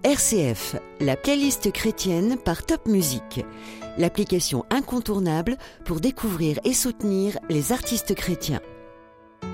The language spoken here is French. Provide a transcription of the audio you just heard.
RCF, la playlist chrétienne par Top Music, l'application incontournable pour découvrir et soutenir les artistes chrétiens.